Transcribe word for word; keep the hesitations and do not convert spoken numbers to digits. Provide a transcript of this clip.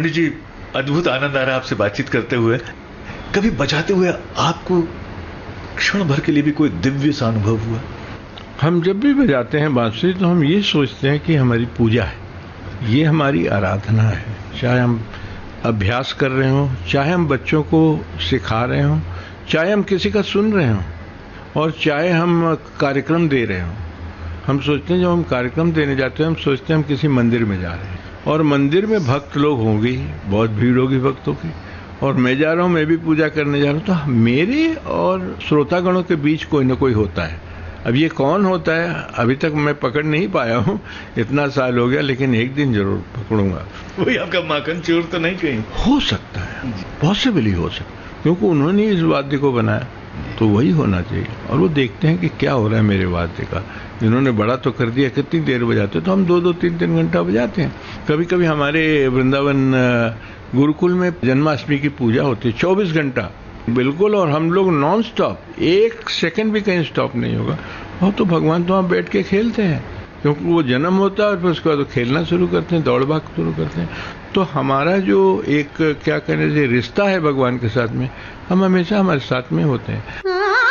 पंडित जी, अद्भुत आनंद आ रहा है आपसे बातचीत करते हुए। कभी बजाते हुए आपको क्षण भर के लिए भी कोई दिव्य सा अनुभव हुआ? हम जब भी बजाते हैं बांसुरी तो हम ये सोचते हैं कि हमारी पूजा है, ये हमारी आराधना है। चाहे हम अभ्यास कर रहे हों, चाहे हम बच्चों को सिखा रहे हों, चाहे हम किसी का सुन रहे हों, और चाहे हम कार्यक्रम दे रहे हों। हम सोचते हैं जब हम कार्यक्रम देने जाते हैं हम सोचते हैं हम किसी मंदिर में जा रहे हैं, और मंदिर में भक्त लोग होंगे, बहुत भीड़ होगी भक्तों की, और मैं जा रहा हूँ, मैं भी पूजा करने जा रहा हूँ। तो मेरे और श्रोतागणों के बीच कोई ना कोई होता है। अब ये कौन होता है अभी तक मैं पकड़ नहीं पाया हूँ, इतना साल हो गया, लेकिन एक दिन जरूर पकड़ूंगा। वही आपका माखन चोर तो नहीं कहीं? हो सकता है, पॉसिबली हो सकता है, क्योंकि उन्होंने इस वाद्य को बनाया तो वही होना चाहिए। और वो देखते हैं कि क्या हो रहा है मेरे वाद्य का। इन्होंने बड़ा तो कर दिया, कितनी देर बजाते, तो हम दो दो तीन तीन घंटा बजाते हैं। कभी कभी हमारे वृंदावन गुरुकुल में जन्माष्टमी की पूजा होती है चौबीस घंटा बिल्कुल, और हम लोग नॉन स्टॉप, एक सेकंड भी कहीं स्टॉप नहीं होगा। और तो भगवान तो वहाँ बैठ के खेलते हैं, क्योंकि वो जन्म होता है और फिर उसके बाद तो खेलना शुरू करते हैं, दौड़ भाग शुरू करते हैं। तो हमारा जो एक क्या कहने से रिश्ता है भगवान के साथ में, हम हमेशा हमारे साथ में होते हैं।